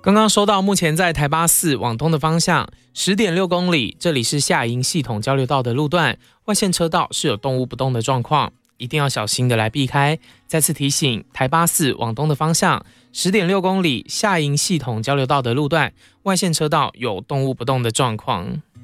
刚刚收到，目前在台八4往东的方向 10.6 公里，这里是下营系统交流道的路段，外线车道是有动物不动的状况，一定要小心的来避开。再次提醒，台八4往东的方向 10.6 公里下营系统交流道的路段，外线车道有动物不动的状况。